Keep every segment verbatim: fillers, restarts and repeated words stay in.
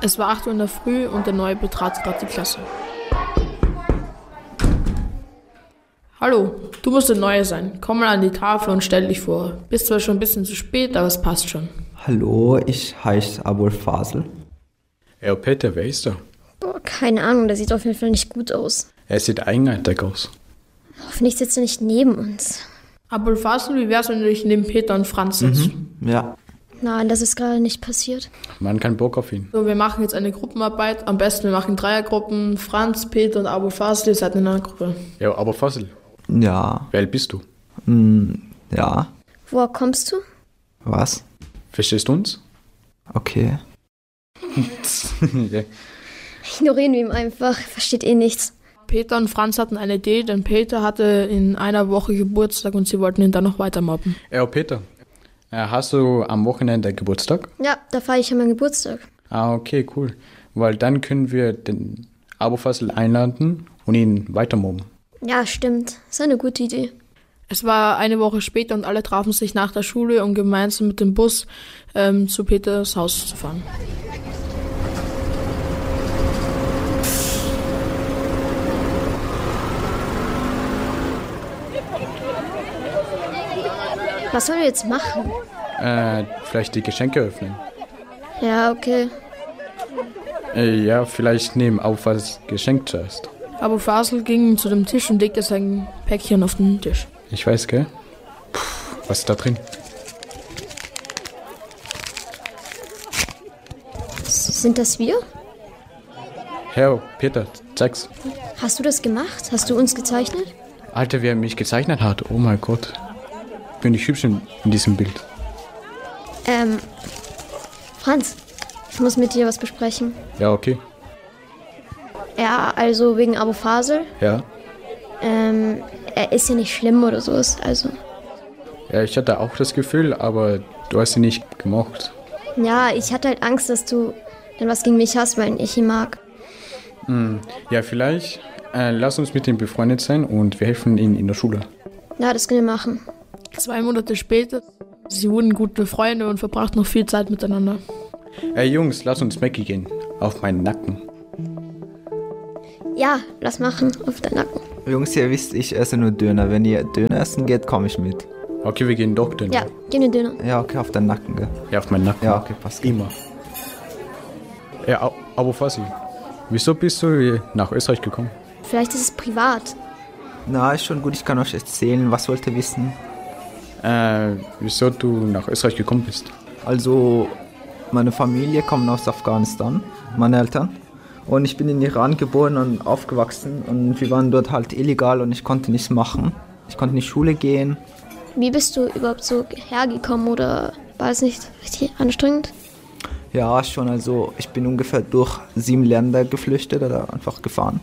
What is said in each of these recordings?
Es war acht Uhr in der Früh und der Neue betrat gerade die Klasse. Hallo, du musst der Neue sein. Komm mal an die Tafel und stell dich vor. Bist zwar schon ein bisschen zu spät, aber es passt schon. Hallo, ich heiße Abul Fasel. Herr Peter, wer ist er? Boah, keine Ahnung, der sieht auf jeden Fall nicht gut aus. Er sieht eigenartig aus. Hoffentlich sitzt er nicht neben uns. Abul Fasel, wie wär's, wenn du dich neben Peter und Franz sitzt? Mhm, ja. Nein, das ist gerade nicht passiert. Man kann Bock auf ihn. So, wir machen jetzt eine Gruppenarbeit. Am besten, wir machen Dreiergruppen. Franz, Peter und Abul Fasel, ihr seid in einer Gruppe. Ja, aber Fassel, Ja. wer bist du? Mm, ja. Woher kommst du? Was? Verstehst du uns? Okay. Ja. Ignorieren wir ihn einfach, versteht eh nichts. Peter und Franz hatten eine Idee, denn Peter hatte in einer Woche Geburtstag und sie wollten ihn dann noch weiter mobben. Ja, Peter, äh, hast du am Wochenende Geburtstag? Ja, da feiere ich ja meinen Geburtstag. Ah, okay, cool. Weil dann können wir den Abu Fassel einladen und ihn weiter mobben. Ja, stimmt. Ist eine gute Idee. Es war eine Woche später und alle trafen sich nach der Schule, um gemeinsam mit dem Bus ähm, zu Peters Haus zu fahren. Was sollen wir jetzt machen? Äh, vielleicht die Geschenke öffnen. Ja, okay. Äh, ja, vielleicht nehmen auf was Geschenk zuerst. Abul Fasel ging zu dem Tisch und legte sein Päckchen auf den Tisch. Ich weiß, gell? Puh, was ist da drin? Sind das wir? Herr Peter, zeig's. Hast du das gemacht? Hast du uns gezeichnet? Alter, wer mich gezeichnet hat, oh mein Gott. Bin ich hübsch in, in diesem Bild. Ähm, Franz, ich muss mit dir was besprechen. Ja, okay. Ja, also wegen Abu Fasel. Ja. Ähm, er ist ja nicht schlimm oder so, also. Ja, ich hatte auch das Gefühl, aber du hast ihn nicht gemocht. Ja, ich hatte halt Angst, dass du dann was gegen mich hast, weil ich ihn mag. Hm, ja, vielleicht äh, lass uns mit ihm befreundet sein und wir helfen ihm in der Schule. Ja, das können wir machen. Zwei Monate später, sie wurden gute Freunde und verbrachten noch viel Zeit miteinander. Ey Jungs, lass uns Mackie gehen. Auf meinen Nacken. Ja, lass machen, auf deinen Nacken. Jungs, ihr wisst, ich esse nur Döner. Wenn ihr Döner essen geht, komme ich mit. Okay, wir gehen doch denn. Ja, geh in den Döner. Ja, okay, auf deinen Nacken, gell? Ja, auf meinen Nacken. Ja, okay, passt. Immer. Ja, Au- Abu Fassi, wieso bist du nach Österreich gekommen? Vielleicht ist es privat. Na, ist schon gut, ich kann euch erzählen, was wollt ihr wissen? Äh, wieso du nach Österreich gekommen bist? Also, meine Familie kommt aus Afghanistan, meine Eltern. Und ich bin in Iran geboren und aufgewachsen und wir waren dort halt illegal und ich konnte nichts machen. Ich konnte nicht Schule gehen. Wie bist du überhaupt so hergekommen oder war es nicht richtig anstrengend? Ja, schon, also ich bin ungefähr durch sieben Länder geflüchtet oder einfach gefahren.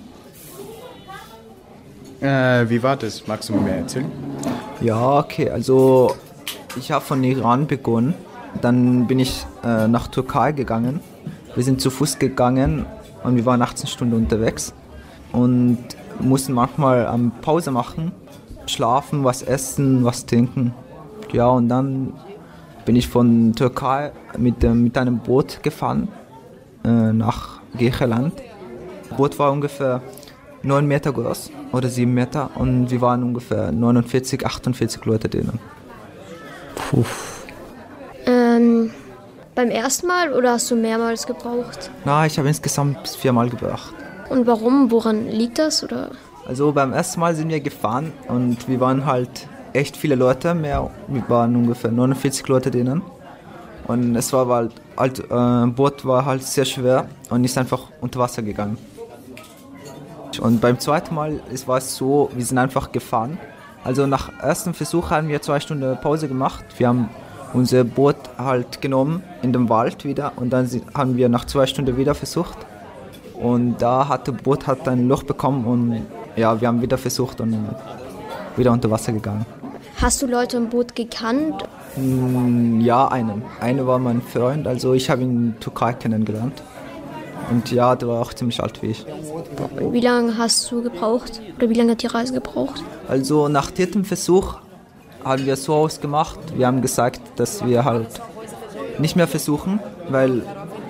Äh, wie war das? Magst du mir mehr erzählen? Ja, okay, also ich habe von Iran begonnen, dann bin ich äh, nach Türkei gegangen. Wir sind zu Fuß gegangen und wir waren achtzehn Stunden unterwegs und mussten manchmal ähm, Pause machen, schlafen, was essen, was trinken. Ja, und dann bin ich von Türkei mit, ähm, mit einem Boot gefahren äh, nach Griechenland. Das Boot war ungefähr neun Meter groß oder sieben Meter und wir waren ungefähr neunundvierzig, achtundvierzig Leute drinnen. Puh. Ähm, beim ersten Mal oder hast du mehrmals gebraucht? Na, ich habe insgesamt viermal gebracht. Und warum? Woran liegt das? Oder? Also beim ersten Mal sind wir gefahren und wir waren halt echt viele Leute, mehr, wir waren ungefähr neunundvierzig Leute drinnen. Und es war halt, halt äh, Boot war halt sehr schwer und ist einfach unter Wasser gegangen. Und beim zweiten Mal es war es so, wir sind einfach gefahren. Also nach ersten Versuch haben wir zwei Stunden Pause gemacht. Wir haben unser Boot halt genommen in den Wald wieder und dann haben wir nach zwei Stunden wieder versucht. Und da hat das Boot hat ein Loch bekommen und ja, wir haben wieder versucht und wieder unter Wasser gegangen. Hast du Leute im Boot gekannt? Ja, einen. Einer war mein Freund, also ich habe ihn in der Türkei kennengelernt. Und ja, der war auch ziemlich alt wie ich. Wie lange hast du gebraucht? Oder wie lange hat die Reise gebraucht? Also nach dritten Versuch haben wir so ausgemacht. Wir haben gesagt, dass wir halt nicht mehr versuchen, weil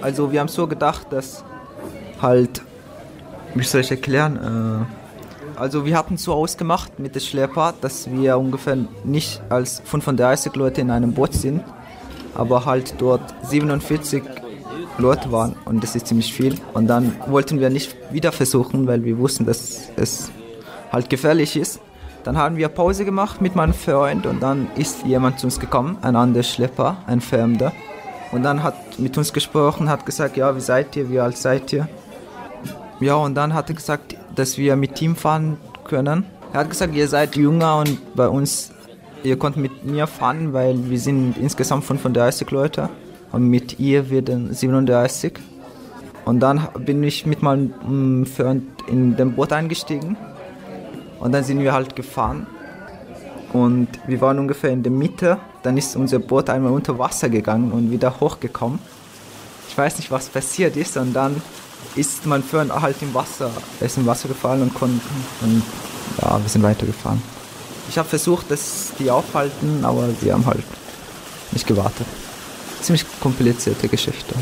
Also wir haben so gedacht, dass halt, wie soll ich erklären, äh, also wir hatten so ausgemacht mit dem Schlepper, dass wir ungefähr nicht als fünfunddreißig Leute in einem Boot sind, aber halt dort siebenundvierzig Leute waren und das ist ziemlich viel. Und dann wollten wir nicht wieder versuchen, weil wir wussten, dass es halt gefährlich ist. Dann haben wir Pause gemacht mit meinem Freund und dann ist jemand zu uns gekommen, ein anderer Schlepper, ein Fremder. Und dann hat mit uns gesprochen, hat gesagt, ja, wie seid ihr, wie alt seid ihr? Ja, und dann hat er gesagt, dass wir mit ihm fahren können. Er hat gesagt, ihr seid jünger und bei uns, ihr könnt mit mir fahren, weil wir sind insgesamt fünfunddreißig Leute und mit ihr werden siebenunddreißig. Und dann bin ich mit meinem Freund in dem Boot eingestiegen und dann sind wir halt gefahren. Und wir waren ungefähr in der Mitte, dann ist unser Boot einmal unter Wasser gegangen und wieder hochgekommen. Ich weiß nicht, was passiert ist und dann ist mein Freund halt im Wasser, er ist im Wasser gefallen und konnte, und ja, wir sind weitergefahren. Ich habe versucht, dass die aufhalten, aber die haben halt nicht gewartet. Ziemlich komplizierte Geschichte.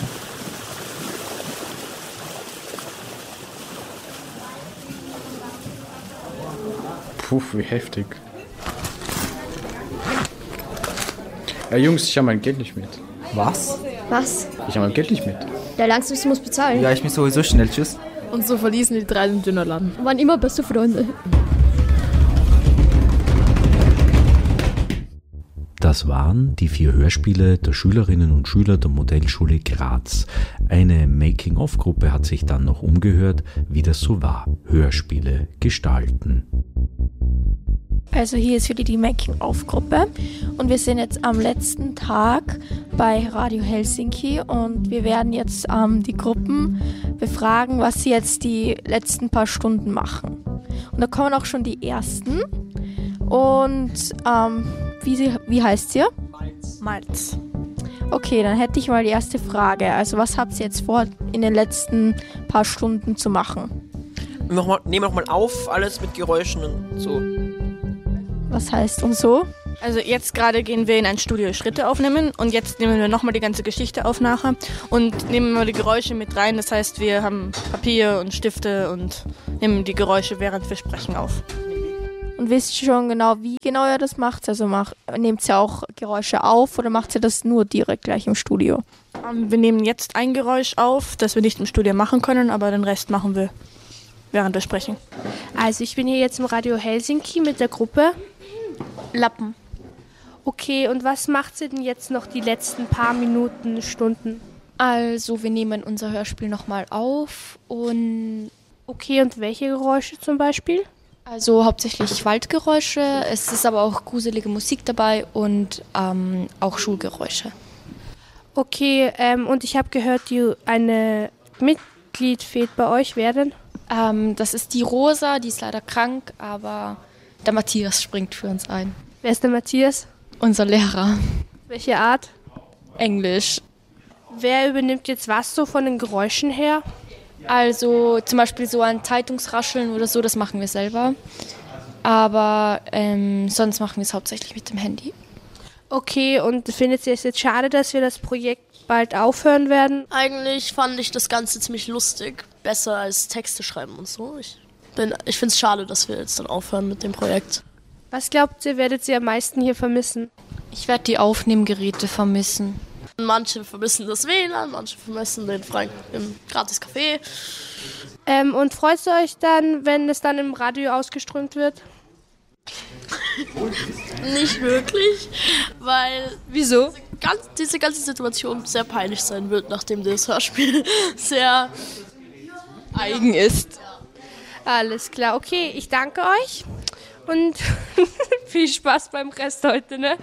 Puh, wie heftig. Ja, Jungs, ich habe mein Geld nicht mit. Was? Was? Ich habe mein Geld nicht mit. Ja, langsam, du musst bezahlen. Ja, ich bin sowieso schnell, tschüss. Und so verließen die drei den Dönerladen. Waren immer beste Freunde. Das waren die vier Hörspiele der Schülerinnen und Schüler der Modellschule Graz. Eine Making-of-Gruppe hat sich dann noch umgehört, wie das so war. Hörspiele gestalten. Also hier ist wieder die Making-of-Gruppe und wir sind jetzt am letzten Tag bei Radio Helsinki und wir werden jetzt ähm, die Gruppen befragen, was sie jetzt die letzten paar Stunden machen. Und da kommen auch schon die ersten. Und ähm, wie, sie, wie heißt ihr? Malz. Malz. Okay, dann hätte ich mal die erste Frage. Also was habt ihr jetzt vor, in den letzten paar Stunden zu machen? Nochmal, nehmen wir nochmal auf, alles mit Geräuschen und so. Was heißt und so? Also jetzt gerade gehen wir in ein Studio Schritte aufnehmen und jetzt nehmen wir nochmal die ganze Geschichte auf nachher und nehmen mal die Geräusche mit rein. Das heißt, wir haben Papier und Stifte und nehmen die Geräusche, während wir sprechen, auf. Und wisst ihr schon genau, wie genau ihr das macht? Also macht, nehmt ihr auch Geräusche auf oder macht ihr das nur direkt gleich im Studio? Um, wir nehmen jetzt ein Geräusch auf, das wir nicht im Studio machen können, aber den Rest machen wir, während wir sprechen. Also ich bin hier jetzt im Radio Helsinki mit der Gruppe Lappen. Okay, und was macht sie denn jetzt noch die letzten paar Minuten, Stunden? Also wir nehmen unser Hörspiel nochmal auf und... Okay, und welche Geräusche zum Beispiel? Also hauptsächlich Waldgeräusche, es ist aber auch gruselige Musik dabei und ähm, auch Schulgeräusche. Okay, ähm, und ich habe gehört, die eine Mitglied fehlt bei euch. Wer denn? Ähm, das ist die Rosa, die ist leider krank, aber der Matthias springt für uns ein. Wer ist der Matthias? Unser Lehrer. Welche Art? Englisch. Wer übernimmt jetzt was so von den Geräuschen her? Also zum Beispiel so ein Zeitungsrascheln oder so, das machen wir selber. Aber ähm, sonst machen wir es hauptsächlich mit dem Handy. Okay, und findet ihr es jetzt schade, dass wir das Projekt bald aufhören werden? Eigentlich fand ich das Ganze ziemlich lustig. Besser als Texte schreiben und so. Ich, bin, ich finde es schade, dass wir jetzt dann aufhören mit dem Projekt. Was glaubt ihr, werdet ihr am meisten hier vermissen? Ich werde die Aufnehmgeräte vermissen. Manche vermissen das W L A N, manche vermissen den freien im gratis Café. Ähm, und freut ihr euch dann, wenn es dann im Radio ausgeströmt wird? Nicht wirklich, weil Wieso? Diese, ganz, diese ganze Situation sehr peinlich sein wird, nachdem das Hörspiel sehr eigen ist. Alles klar, okay, ich danke euch und viel Spaß beim Rest heute, ne?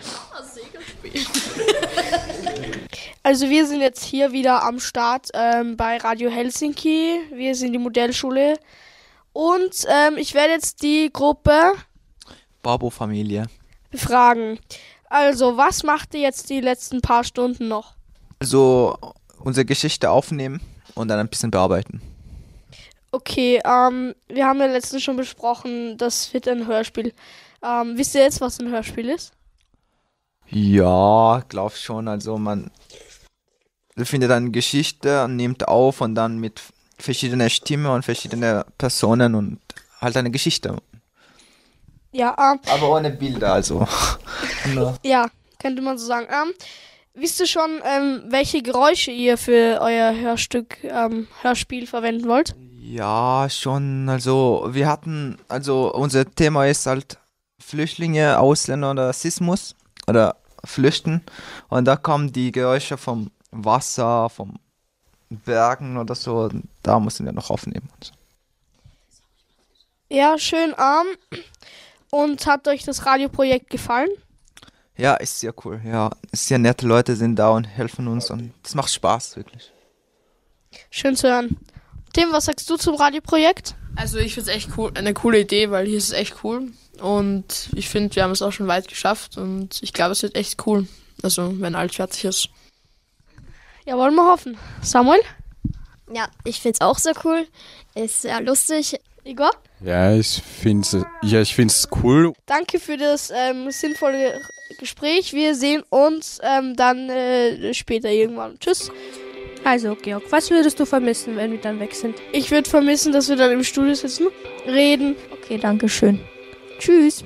Also wir sind jetzt hier wieder am Start ähm, bei Radio Helsinki. Wir sind die Modellschule und ähm, ich werde jetzt die Gruppe Babo-Familie befragen. Also, was macht ihr jetzt die letzten paar Stunden noch? Also unsere Geschichte aufnehmen und dann ein bisschen bearbeiten. Okay, ähm, wir haben ja letztens schon besprochen, das wird ein Hörspiel. Ähm, wisst ihr jetzt, was ein Hörspiel ist? Ja, glaub schon. Also man findet eine Geschichte und nimmt auf und dann mit verschiedenen Stimmen und verschiedenen Personen und halt eine Geschichte. Ja, ähm, aber ohne Bilder, also. no. Ja, könnte man so sagen. Ähm, wisst ihr schon, ähm, welche Geräusche ihr für euer Hörstück, ähm, Hörspiel verwenden wollt? Ja, schon. Also wir hatten, also unser Thema ist halt Flüchtlinge, Ausländer oder Rassismus oder Flüchten. Und da kommen die Geräusche vom Wasser, vom Bergen oder so. Da müssen wir noch aufnehmen. Und so. Ja, schön arm. Und hat euch das Radioprojekt gefallen? Ja, ist sehr cool. Ja, sehr nette Leute sind da und helfen uns und es macht Spaß, wirklich. Schön zu hören. Tim, was sagst du zum Radioprojekt? Also ich finde es echt cool, eine coole Idee, weil hier ist es echt cool. Und ich finde, wir haben es auch schon weit geschafft und ich glaube, es wird echt cool. Also, wenn alles fertig ist. Ja, wollen wir hoffen. Samuel? Ja, ich finde es auch sehr cool. Ist sehr lustig. Igor? Ja, ich finde es ja, ich find's cool. Danke für das ähm, sinnvolle Gespräch. Wir sehen uns ähm, dann äh, später irgendwann. Tschüss. Also, Georg, was würdest du vermissen, wenn wir dann weg sind? Ich würde vermissen, dass wir dann im Studio sitzen, reden. Okay, danke schön. Tschüss.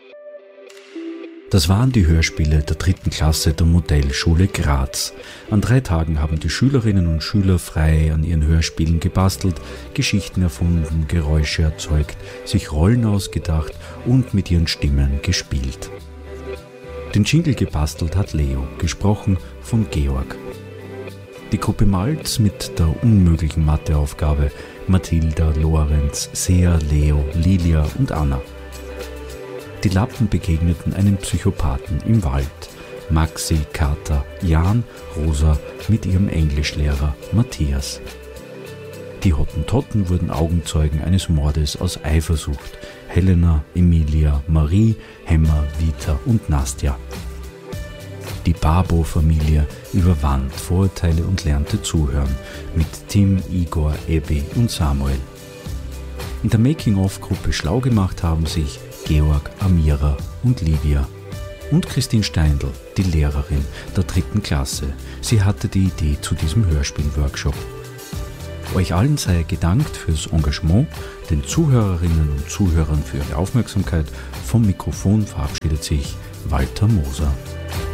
Das waren die Hörspiele der dritten Klasse der Modellschule Graz. An drei Tagen haben die Schülerinnen und Schüler frei an ihren Hörspielen gebastelt, Geschichten erfunden, Geräusche erzeugt, sich Rollen ausgedacht und mit ihren Stimmen gespielt. Den Jingle gebastelt hat Leo, gesprochen von Georg. Die Gruppe Malz mit der unmöglichen Matheaufgabe Mathilda, Lorenz, Sea, Leo, Lilia und Anna. Die Lappen begegneten einem Psychopathen im Wald. Maxi, Kater, Jan, Rosa mit ihrem Englischlehrer Matthias. Die Hottentotten wurden Augenzeugen eines Mordes aus Eifersucht. Helena, Emilia, Marie, Hemmer, Vita und Nastja. Die Babo-Familie überwand Vorurteile und lernte zuhören mit Tim, Igor, Ebbi und Samuel. In der Making-of-Gruppe schlau gemacht haben sich Georg, Amira und Livia. Und Christine Steindl, die Lehrerin der dritten Klasse. Sie hatte die Idee zu diesem Hörspiel-Workshop. Euch allen sei gedankt fürs Engagement, den Zuhörerinnen und Zuhörern für ihre Aufmerksamkeit. Vom Mikrofon verabschiedet sich Walter Moser.